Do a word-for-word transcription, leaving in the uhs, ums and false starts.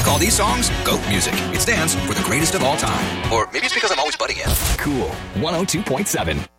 call these songs GOAT music. It stands for the greatest of all time. Or maybe it's because I'm always butting in. Cool one oh two point seven.